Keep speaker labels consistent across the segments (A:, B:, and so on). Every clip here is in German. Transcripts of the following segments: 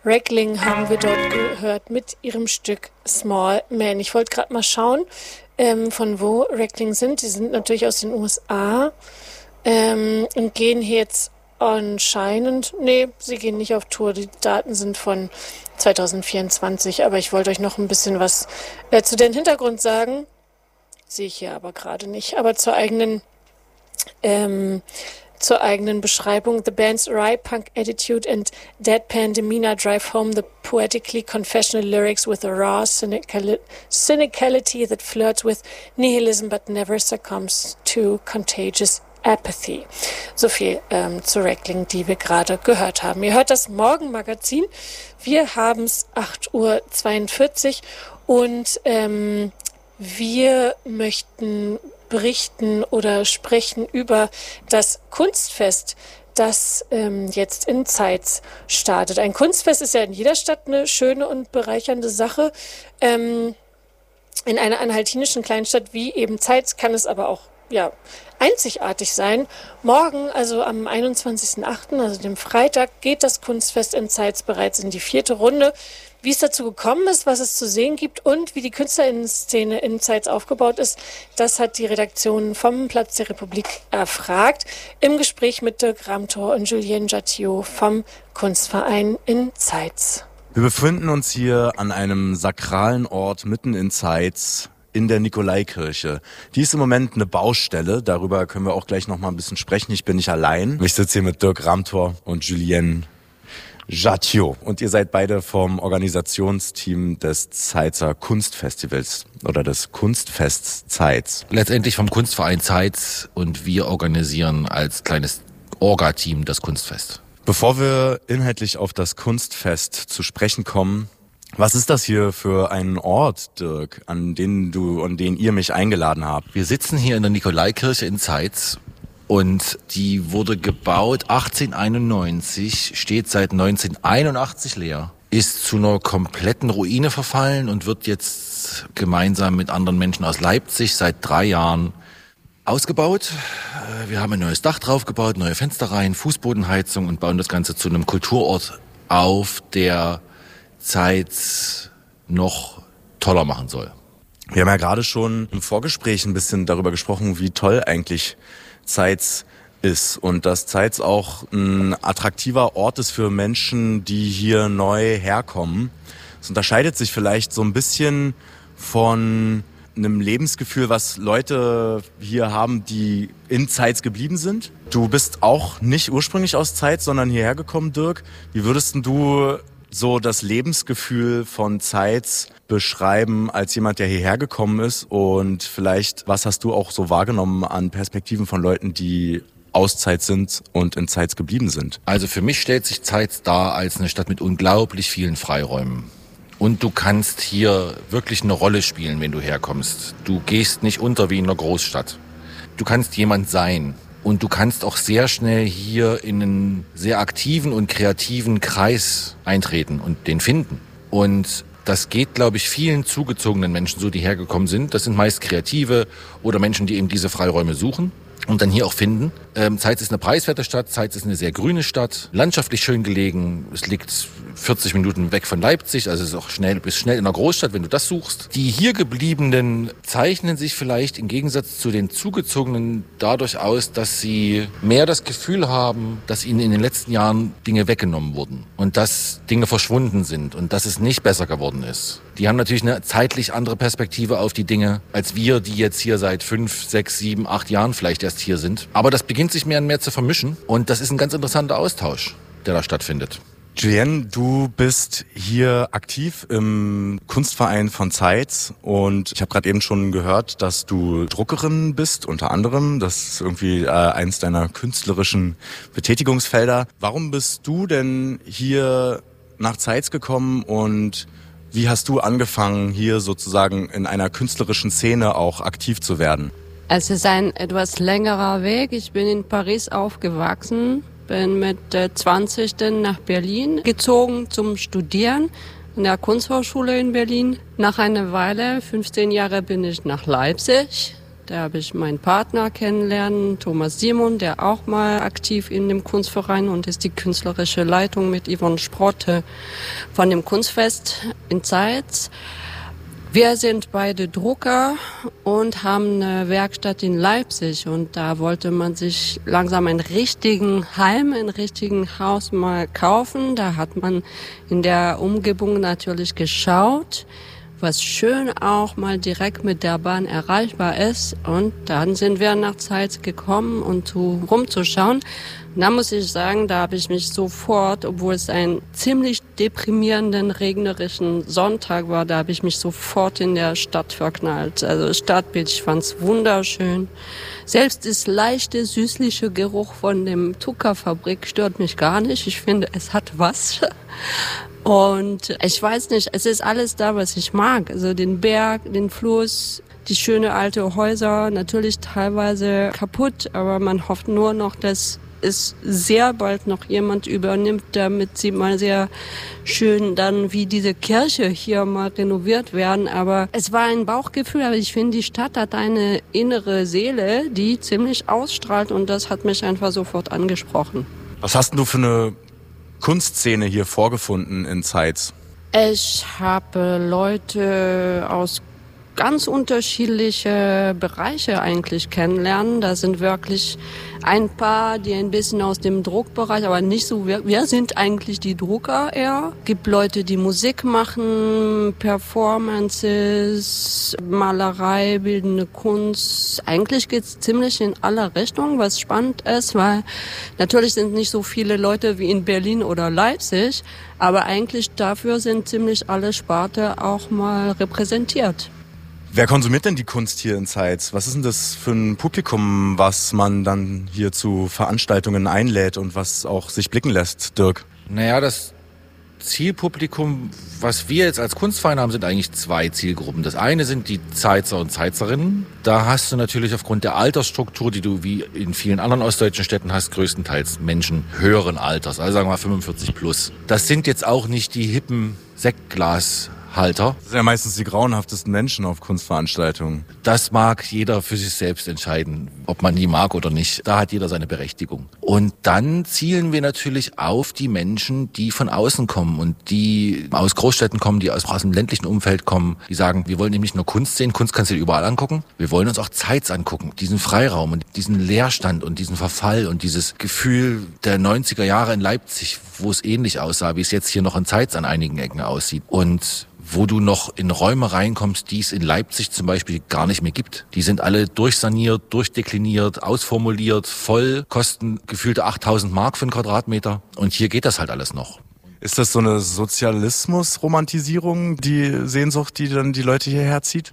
A: Reckling haben wir dort gehört mit ihrem Stück Small Man. Ich wollte gerade mal schauen, von wo Reckling sind. Die sind natürlich aus den USA und gehen hier jetzt anscheinend, sie gehen nicht auf Tour. Die Daten sind von 2024, aber ich wollte euch noch ein bisschen was zu deren Hintergrund sagen. Sehe ich hier aber gerade nicht. Aber zur eigenen Beschreibung. The band's wry punk attitude and deadpan demeanor drive home the poetically confessional lyrics with a raw cynicality that flirts with nihilism but never succumbs to contagious apathy. So viel zu Reckling, die wir gerade gehört haben. Ihr hört das Morgenmagazin. Wir haben es 8:42 Uhr und wir möchten berichten oder sprechen über das Kunstfest, das jetzt in Zeitz startet. Ein Kunstfest ist ja in jeder Stadt eine schöne und bereichernde Sache. In einer anhaltinischen Kleinstadt wie eben Zeitz kann es aber auch einzigartig sein. Morgen, also am 21.08., also dem Freitag, geht das Kunstfest in Zeitz bereits in die 4. Runde. Wie es dazu gekommen ist, was es zu sehen gibt und wie die KünstlerInnen-Szene in Zeitz aufgebaut ist, das hat die Redaktion vom Platz der Republik erfragt. Im Gespräch mit Dirk Ramtor und Julien Jattiot vom Kunstverein in Zeitz.
B: Wir befinden uns hier an einem sakralen Ort mitten in Zeitz, in der Nikolaikirche. Die ist im Moment eine Baustelle, darüber können wir auch gleich noch mal ein bisschen sprechen. Ich bin nicht allein. Ich sitze hier mit Dirk Ramtor und Julien Jattiot. Und ihr seid beide vom Organisationsteam des Zeitzer Kunstfestivals oder des Kunstfests Zeitz.
C: Letztendlich vom Kunstverein Zeitz und wir organisieren als kleines Orga-Team das Kunstfest.
B: Bevor wir inhaltlich auf das Kunstfest zu sprechen kommen, was ist das hier für ein Ort, Dirk, an den ihr mich eingeladen habt?
C: Wir sitzen hier in der Nikolaikirche in Zeitz und die wurde gebaut 1891, steht seit 1981 leer, ist zu einer kompletten Ruine verfallen und wird jetzt gemeinsam mit anderen Menschen aus Leipzig seit 3 Jahren ausgebaut. Wir haben ein neues Dach draufgebaut, neue Fensterreihen, Fußbodenheizung und bauen das Ganze zu einem Kulturort auf, der Zeitz noch toller machen soll.
B: Wir haben ja gerade schon im Vorgespräch ein bisschen darüber gesprochen, wie toll eigentlich Zeitz ist und dass Zeitz auch ein attraktiver Ort ist für Menschen, die hier neu herkommen. Es unterscheidet sich vielleicht so ein bisschen von einem Lebensgefühl, was Leute hier haben, die in Zeitz geblieben sind. Du bist auch nicht ursprünglich aus Zeitz, sondern hierher gekommen, Dirk. Wie würdest du so das Lebensgefühl von Zeitz beschreiben als jemand, der hierher gekommen ist? Und vielleicht, was hast du auch so wahrgenommen an Perspektiven von Leuten, die aus Zeitz sind und in Zeitz geblieben sind?
C: Also für mich stellt sich Zeitz dar als eine Stadt mit unglaublich vielen Freiräumen. Und du kannst hier wirklich eine Rolle spielen, wenn du herkommst. Du gehst nicht unter wie in einer Großstadt. Du kannst jemand sein. Und du kannst auch sehr schnell hier in einen sehr aktiven und kreativen Kreis eintreten und den finden. Und das geht, glaube ich, vielen zugezogenen Menschen so, die hergekommen sind. Das sind meist Kreative oder Menschen, die eben diese Freiräume suchen und dann hier auch finden. Zeitz ist eine preiswerte Stadt, Zeitz ist eine sehr grüne Stadt, landschaftlich schön gelegen. Es liegt 40 Minuten weg von Leipzig, also es ist auch bist schnell in einer Großstadt, wenn du das suchst. Die hier gebliebenen zeichnen sich vielleicht im Gegensatz zu den Zugezogenen dadurch aus, dass sie mehr das Gefühl haben, dass ihnen in den letzten Jahren Dinge weggenommen wurden und dass Dinge verschwunden sind und dass es nicht besser geworden ist. Die haben natürlich eine zeitlich andere Perspektive auf die Dinge, als wir, die jetzt hier seit 5, 6, 7, 8 Jahren vielleicht erst hier sind. Aber das beginnt sich mehr und mehr zu vermischen und das ist ein ganz interessanter Austausch, der da stattfindet.
B: Julien, du bist hier aktiv im Kunstverein von Zeitz und ich habe gerade eben schon gehört, dass du Druckerin bist, unter anderem. Das ist irgendwie eins deiner künstlerischen Betätigungsfelder. Warum bist du denn hier nach Zeitz gekommen und wie hast du angefangen, hier sozusagen in einer künstlerischen Szene auch aktiv zu werden?
D: Es ist ein etwas längerer Weg. Ich bin in Paris aufgewachsen. Bin mit 20 dann nach Berlin gezogen zum Studieren in der Kunsthochschule in Berlin. Nach einer Weile, 15 Jahre, bin ich nach Leipzig Da habe ich meinen Partner kennenlernen, Thomas Simon, der auch mal aktiv in dem Kunstverein und ist die künstlerische Leitung mit Yvonne Sprotte von dem Kunstfest in Zeitz. Wir sind beide Drucker und haben eine Werkstatt in Leipzig und da wollte man sich langsam einen richtigen Heim, ein richtigen Haus mal kaufen. Da hat man in der Umgebung natürlich geschaut, was schön auch mal direkt mit der Bahn erreichbar ist. Und dann sind wir nach Zeitz gekommen, um rumzuschauen. Und da muss ich sagen, da habe ich mich sofort, obwohl es ein ziemlich deprimierenden, regnerischen Sonntag war, da habe ich mich sofort in der Stadt verknallt. Also das Stadtbild, ich fand es wunderschön. Selbst das leichte, süßliche Geruch von dem Zuckerfabrik stört mich gar nicht. Ich finde, es hat was. Und ich weiß nicht, es ist alles da, was ich mag. Also den Berg, den Fluss, die schöne alte Häuser, natürlich teilweise kaputt, aber man hofft nur noch, dass es sehr bald noch jemand übernimmt, damit sie mal sehr schön dann wie diese Kirche hier mal renoviert werden. Aber es war ein Bauchgefühl, aber ich finde, die Stadt hat eine innere Seele, die ziemlich ausstrahlt und das hat mich einfach sofort angesprochen.
B: Was hast denn du für eine Kunstszene hier vorgefunden in Zeitz?
D: Ich habe Leute aus ganz unterschiedliche Bereiche eigentlich kennenlernen. Da sind wirklich ein paar, die ein bisschen aus dem Druckbereich, aber nicht so, wir sind eigentlich die Drucker eher. Gibt Leute, die Musik machen, Performances, Malerei, bildende Kunst. Eigentlich geht's ziemlich in alle Richtungen, was spannend ist, weil natürlich sind nicht so viele Leute wie in Berlin oder Leipzig, aber eigentlich dafür sind ziemlich alle Sparte auch mal repräsentiert.
B: Wer konsumiert denn die Kunst hier in Zeitz? Was ist denn das für ein Publikum, was man dann hier zu Veranstaltungen einlädt und was auch sich blicken lässt, Dirk?
C: Naja, das Zielpublikum, was wir jetzt als Kunstverein haben, sind eigentlich zwei Zielgruppen. Das eine sind die Zeitzer und Zeitzerinnen. Da hast du natürlich aufgrund der Altersstruktur, die du wie in vielen anderen ostdeutschen Städten hast, größtenteils Menschen höheren Alters, also sagen wir mal 45 plus. Das sind jetzt auch nicht die hippen Sektglashalter.
B: Das sind ja meistens die grauenhaftesten Menschen auf Kunstveranstaltungen.
C: Das mag jeder für sich selbst entscheiden, ob man die mag oder nicht. Da hat jeder seine Berechtigung. Und dann zielen wir natürlich auf die Menschen, die von außen kommen und die aus Großstädten kommen, die aus dem ländlichen Umfeld kommen, die sagen, wir wollen eben nicht nur Kunst sehen, Kunst kannst du dir überall angucken, wir wollen uns auch Zeitz angucken, diesen Freiraum und diesen Leerstand und diesen Verfall und dieses Gefühl der 90er Jahre in Leipzig, wo es ähnlich aussah, wie es jetzt hier noch in Zeitz an einigen Ecken aussieht. Und wo du noch in Räume reinkommst, die es in Leipzig zum Beispiel gar nicht mehr gibt. Die sind alle durchsaniert, durchdekliniert, ausformuliert, voll, kosten gefühlte 8.000 Mark für einen Quadratmeter. Und hier geht das halt alles noch.
B: Ist das so eine Sozialismus-Romantisierung, die Sehnsucht, die dann die Leute hierher zieht?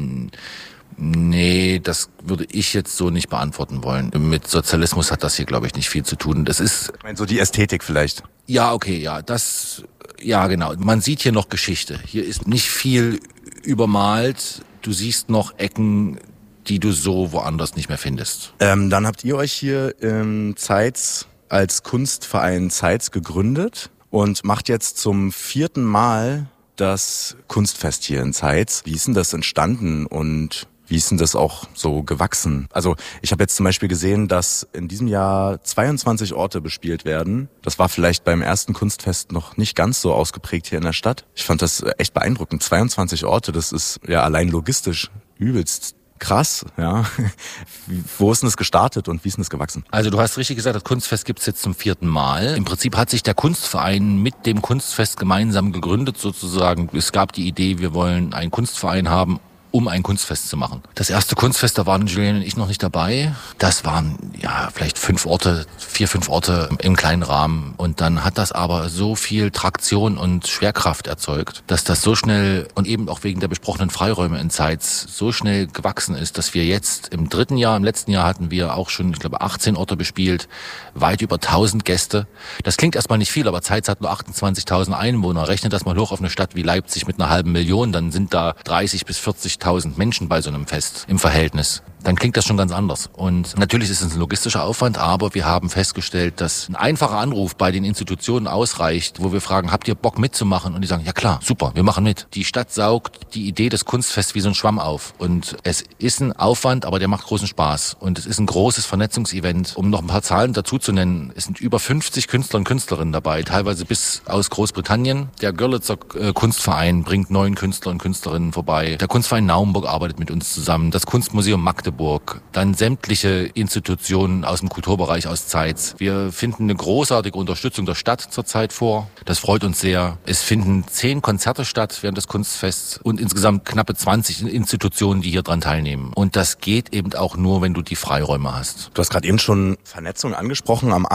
C: Nee, das würde ich jetzt so nicht beantworten wollen. Mit Sozialismus hat das hier, glaube ich, nicht viel zu tun. Das ist...
B: Ich meine, so die Ästhetik vielleicht.
C: Ja, okay, ja, ja, genau. Man sieht hier noch Geschichte. Hier ist nicht viel übermalt. Du siehst noch Ecken, die du so woanders nicht mehr findest.
B: Dann habt ihr euch hier in Zeitz als Kunstverein Zeitz gegründet und macht jetzt zum 4. Mal das Kunstfest hier in Zeitz. Wie ist denn das entstanden und wie ist denn das auch so gewachsen? Also ich habe jetzt zum Beispiel gesehen, dass in diesem Jahr 22 Orte bespielt werden. Das war vielleicht beim ersten Kunstfest noch nicht ganz so ausgeprägt hier in der Stadt. Ich fand das echt beeindruckend. 22 Orte, das ist ja allein logistisch übelst krass, ja. Wo ist denn das gestartet und wie ist denn das gewachsen?
C: Also du hast richtig gesagt, das Kunstfest gibt's jetzt zum 4. Mal. Im Prinzip hat sich der Kunstverein mit dem Kunstfest gemeinsam gegründet sozusagen. Es gab die Idee, wir wollen einen Kunstverein haben, um ein Kunstfest zu machen. Das erste Kunstfest, da waren Julian und ich noch nicht dabei. Das waren ja vielleicht 4, 5 Orte im kleinen Rahmen. Und dann hat das aber so viel Traktion und Schwerkraft erzeugt, dass das so schnell und eben auch wegen der besprochenen Freiräume in Zeitz so schnell gewachsen ist, dass wir jetzt im letzten Jahr hatten wir auch schon, ich glaube, 18 Orte bespielt, weit über 1000 Gäste. Das klingt erstmal nicht viel, aber Zeitz hat nur 28.000 Einwohner. Rechnet das mal hoch auf eine Stadt wie Leipzig mit einer 500.000, dann sind da 30.000 bis 40.000 Menschen bei so einem Fest im Verhältnis. dann klingt das schon ganz anders. Und natürlich ist es ein logistischer Aufwand, aber wir haben festgestellt, dass ein einfacher Anruf bei den Institutionen ausreicht, wo wir fragen, habt ihr Bock mitzumachen? Und die sagen, ja klar, super, wir machen mit. Die Stadt saugt die Idee des Kunstfests wie so ein Schwamm auf. Und es ist ein Aufwand, aber der macht großen Spaß. Und es ist ein großes Vernetzungsevent. Um noch ein paar Zahlen dazu zu nennen, es sind über 50 Künstler und Künstlerinnen dabei, teilweise bis aus Großbritannien. Der Görlitzer Kunstverein bringt 9 Künstler und Künstlerinnen vorbei. Der Kunstverein Naumburg arbeitet mit uns zusammen. Das Kunstmuseum Magdeburg. Dann sämtliche Institutionen aus dem Kulturbereich aus Zeitz. Wir finden eine großartige Unterstützung der Stadt zurzeit vor. Das freut uns sehr. Es finden 10 Konzerte statt während des Kunstfests und insgesamt knappe 20 Institutionen, die hier dran teilnehmen. Und das geht eben auch nur, wenn du die Freiräume hast.
B: Du hast gerade eben schon Vernetzung angesprochen. Am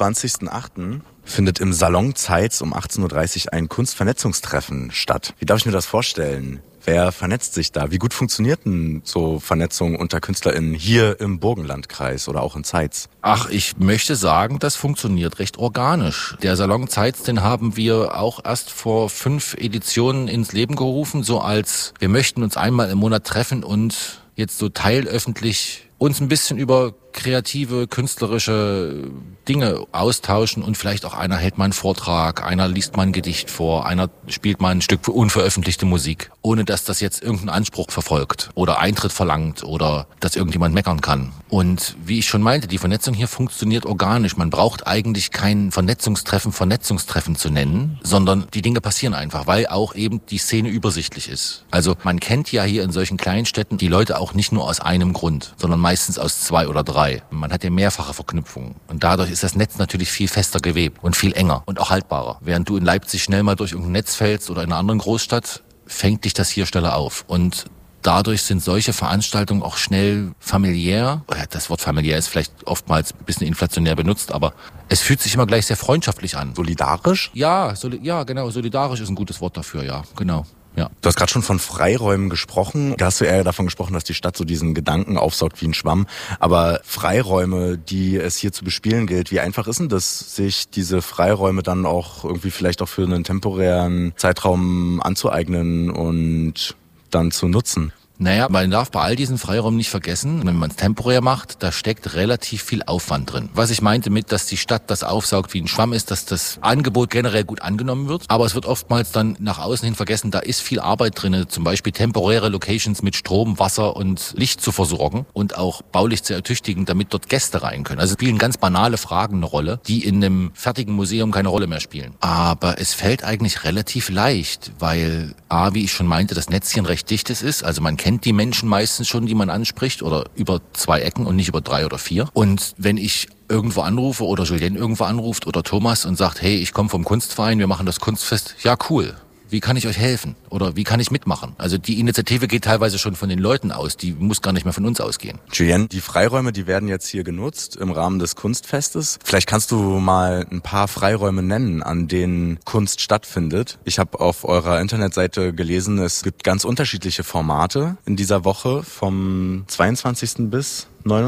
B: 28.08. findet im Salon Zeitz um 18.30 Uhr ein Kunstvernetzungstreffen statt. Wie darf ich mir das vorstellen? Wer vernetzt sich da? Wie gut funktioniert denn so Vernetzung unter KünstlerInnen hier im Burgenlandkreis oder auch in Zeitz?
C: Ach, ich möchte sagen, das funktioniert recht organisch. Der Salon Zeitz, den haben wir auch erst vor 5 Editionen ins Leben gerufen, so als wir möchten uns einmal im Monat treffen und jetzt so teilöffentlich uns ein bisschen über kreative, künstlerische Dinge austauschen und vielleicht auch einer hält mal einen Vortrag, einer liest mal ein Gedicht vor, einer spielt mal ein Stück für unveröffentlichte Musik, ohne dass das jetzt irgendeinen Anspruch verfolgt oder Eintritt verlangt oder dass irgendjemand meckern kann. Und wie ich schon meinte, die Vernetzung hier funktioniert organisch. Man braucht eigentlich kein Vernetzungstreffen zu nennen, sondern die Dinge passieren einfach, weil auch eben die Szene übersichtlich ist. Also man kennt ja hier in solchen kleinen Städten die Leute auch nicht nur aus einem Grund, sondern meistens aus 2 oder 3. Man hat ja mehrfache Verknüpfungen und dadurch ist das Netz natürlich viel fester gewebt und viel enger und auch haltbarer. Während du in Leipzig schnell mal durch irgendein Netz fällst oder in einer anderen Großstadt, fängt dich das hier schneller auf. Und dadurch sind solche Veranstaltungen auch schnell familiär. Das Wort familiär ist vielleicht oftmals ein bisschen inflationär benutzt, aber es fühlt sich immer gleich sehr freundschaftlich an.
B: Solidarisch?
C: Ja, genau. Solidarisch ist ein gutes Wort dafür, ja, genau. Ja.
B: Du hast gerade schon von Freiräumen gesprochen. Da hast du eher davon gesprochen, dass die Stadt so diesen Gedanken aufsaugt wie ein Schwamm. Aber Freiräume, die es hier zu bespielen gilt, wie einfach ist denn das, sich diese Freiräume dann auch irgendwie vielleicht auch für einen temporären Zeitraum anzueignen und dann zu nutzen?
C: Naja, man darf bei all diesen Freiräumen nicht vergessen, wenn man es temporär macht, da steckt relativ viel Aufwand drin. Was ich meinte mit, dass die Stadt das aufsaugt wie ein Schwamm ist, dass das Angebot generell gut angenommen wird, aber es wird oftmals dann nach außen hin vergessen, da ist viel Arbeit drin, zum Beispiel temporäre Locations mit Strom, Wasser und Licht zu versorgen und auch baulich zu ertüchtigen, damit dort Gäste rein können. Also spielen ganz banale Fragen eine Rolle, die in einem fertigen Museum keine Rolle mehr spielen. Aber es fällt eigentlich relativ leicht, weil wie ich schon meinte, das Netzchen recht dichtes ist, also man kennt die Menschen meistens schon, die man anspricht, oder über 2 Ecken und nicht über 3 oder 4. Und wenn ich irgendwo anrufe oder Julien irgendwo anruft oder Thomas und sagt, hey, ich komme vom Kunstverein, wir machen das Kunstfest, ja cool. Wie kann ich euch helfen? Oder wie kann ich mitmachen? Also die Initiative geht teilweise schon von den Leuten aus. Die muss gar nicht mehr von uns ausgehen.
B: Julien, die Freiräume, die werden jetzt hier genutzt im Rahmen des Kunstfestes. Vielleicht kannst du mal ein paar Freiräume nennen, an denen Kunst stattfindet. Ich habe auf eurer Internetseite gelesen, es gibt ganz unterschiedliche Formate in dieser Woche vom 22. bis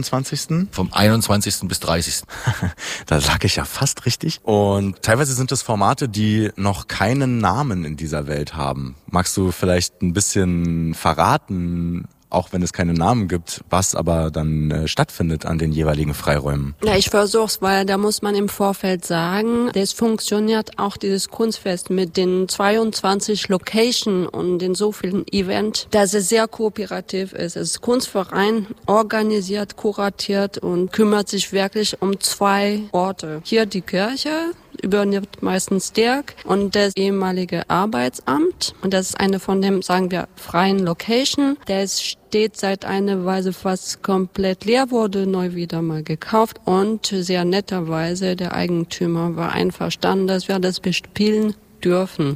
B: 29.
C: Vom 21. bis 30.
B: Da lag ich ja fast richtig. Und teilweise sind es Formate, die noch keinen Namen in dieser Welt haben. Magst du vielleicht ein bisschen verraten, auch wenn es keine Namen gibt, was aber dann stattfindet an den jeweiligen Freiräumen?
D: Ja, ich versuch's, weil da muss man im Vorfeld sagen, das funktioniert auch dieses Kunstfest mit den 22 Location und den so vielen Events, dass es sehr kooperativ ist. Es ist Kunstverein, organisiert, kuratiert und kümmert sich wirklich um 2 Orte. Hier die Kirche, übernimmt meistens Dirk und das ehemalige Arbeitsamt. Und das ist eine von dem, sagen wir, freien Location. Der steht seit einer Weise fast komplett leer, wurde neu wieder mal gekauft und sehr netterweise der Eigentümer war einverstanden, dass wir das bespielen dürfen.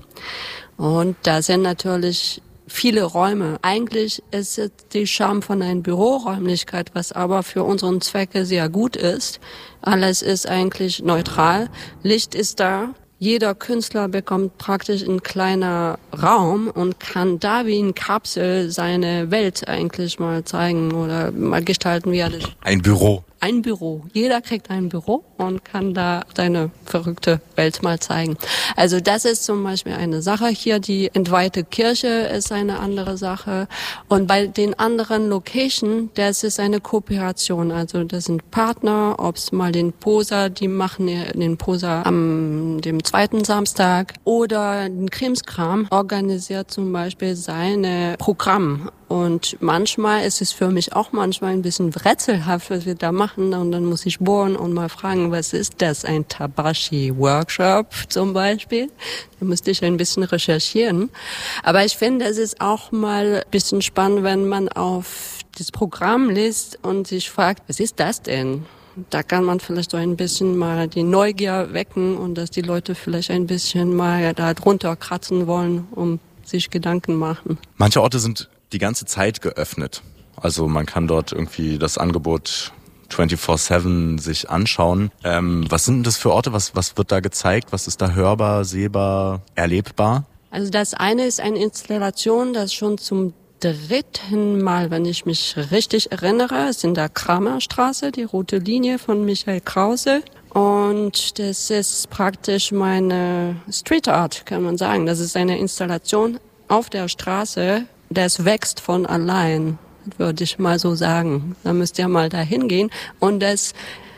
D: Und da sind natürlich viele Räume. Eigentlich ist es die Charme von einer Büroräumlichkeit, was aber für unseren Zwecke sehr gut ist. Alles ist eigentlich neutral. Licht ist da. Jeder Künstler bekommt praktisch einen kleinen Raum und kann da wie in Kapsel seine Welt eigentlich mal zeigen oder mal gestalten, wie er das.
B: Ein Büro.
D: ein Büro. Jeder kriegt ein Büro und kann da seine verrückte Welt mal zeigen. Also das ist zum Beispiel eine Sache hier. Die entweihte Kirche ist eine andere Sache. Und bei den anderen Locations, das ist eine Kooperation. Also das sind Partner, ob es mal den Posa, die machen den Posa am dem zweiten Samstag, oder den Krimskram organisiert zum Beispiel seine Programm. Und manchmal ist es für mich auch manchmal ein bisschen rätselhaft, was wir da machen. Und dann muss ich bohren und mal fragen, was ist das? Ein Tabashi-Workshop zum Beispiel? Da müsste ich ein bisschen recherchieren. Aber ich finde, es ist auch mal ein bisschen spannend, wenn man auf das Programm liest und sich fragt, was ist das denn? Da kann man vielleicht so ein bisschen mal die Neugier wecken und dass die Leute vielleicht ein bisschen mal da drunter kratzen wollen, um sich Gedanken machen.
B: Manche Orte sind die ganze Zeit geöffnet. Also man kann dort irgendwie das Angebot 24/7 sich anschauen. Was sind denn das für Orte? Was wird da gezeigt? Was ist da hörbar, sehbar, erlebbar?
D: Also das eine ist eine Installation, das schon zum dritten Mal, wenn ich mich richtig erinnere, ist in der Kramerstraße, die rote Linie von Michael Krause. Und das ist praktisch meine Street Art, kann man sagen. Das ist eine Installation auf der Straße, das wächst von allein, würde ich mal so sagen. Da müsst ihr mal da hingehen. Und das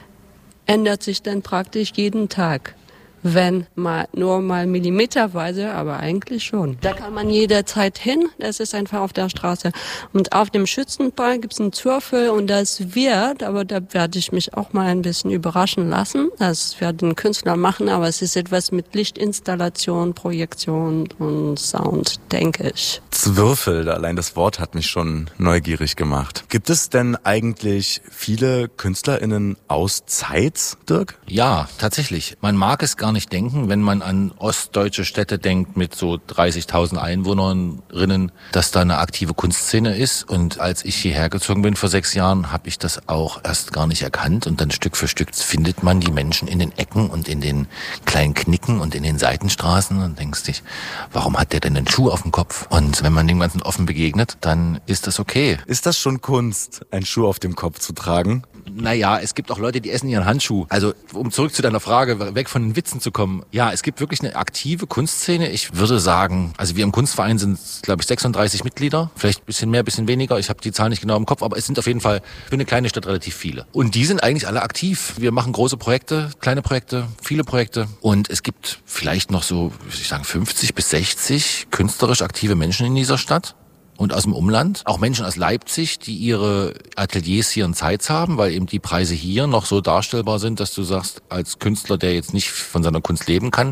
D: ändert sich dann praktisch jeden Tag. Wenn mal nur mal millimeterweise, aber eigentlich schon. Da kann man jederzeit hin, das ist einfach auf der Straße. Und auf dem Schützenpark gibt's einen Zürfel und das wird, aber da werde ich mich auch mal ein bisschen überraschen lassen. Das werden ein Künstler machen, aber es ist etwas mit Lichtinstallation, Projektion und Sound, denke ich.
B: Zwürfel, allein das Wort hat mich schon neugierig gemacht. Gibt es denn eigentlich viele KünstlerInnen aus Zeitz, Dirk?
C: Ja, tatsächlich. Man mag es gar nicht denken, wenn man an ostdeutsche Städte denkt mit so 30.000 Einwohnerinnen, dass da eine aktive Kunstszene ist. Und als ich hierher gezogen bin vor 6 Jahren, habe ich das auch erst gar nicht erkannt. Und dann Stück für Stück findet man die Menschen in den Ecken und in den kleinen Knicken und in den Seitenstraßen und denkst dich, warum hat der denn einen Schuh auf dem Kopf? Und wenn man dem Ganzen offen begegnet, dann ist das okay.
B: Ist das schon Kunst, einen Schuh auf dem Kopf zu tragen?
C: Naja, es gibt auch Leute, die essen ihren Handschuh. Also, um zurück zu deiner Frage, weg von den Witzen zu kommen. Ja, es gibt wirklich eine aktive Kunstszene. Ich würde sagen, also wir im Kunstverein sind, glaube ich, 36 Mitglieder. Vielleicht ein bisschen mehr, ein bisschen weniger. Ich habe die Zahl nicht genau im Kopf, aber es sind auf jeden Fall für eine kleine Stadt relativ viele. Und die sind eigentlich alle aktiv. Wir machen große Projekte, kleine Projekte, viele Projekte. Und es gibt vielleicht noch so, würde ich sagen, 50 bis 60 künstlerisch aktive Menschen in dieser Stadt. Und aus dem Umland, auch Menschen aus Leipzig, die ihre Ateliers hier in Zeitz haben, weil eben die Preise hier noch so darstellbar sind, dass du sagst, als Künstler, der jetzt nicht von seiner Kunst leben kann,